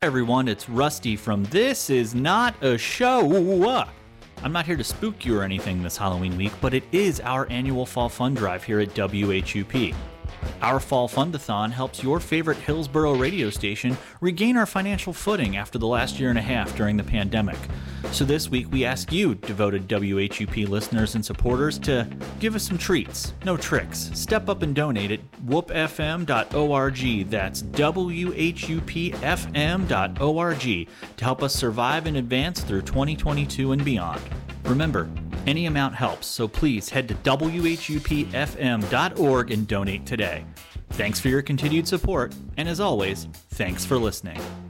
Everyone, it's Rusty from This Is Not a Show. I'm not here to spook you or anything this Halloween week, but it is our annual Fall Fund Drive here at WHUP. Our Fall Fundathon helps your favorite Hillsborough radio station regain our financial footing after the last year and a half during the pandemic. So this week we ask you, devoted WHUP listeners and supporters, to give us some treats, no tricks. Step up and donate at whoopfm.org. That's WHUPFM.org to help us survive and advance through 2022 and beyond. Remember, any amount helps, so please head to WHUPFM.org and donate today. Thanks for your continued support, and as always, thanks for listening.